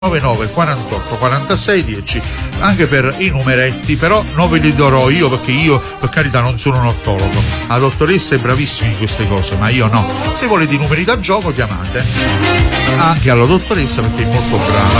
99 48 46 10, anche per i numeretti, però non ve li darò io perché io, per carità, non sono un ottologo. La dottoressa è bravissima in queste cose, ma io no. Se volete i numeri da gioco chiamate anche alla dottoressa perché è molto brava.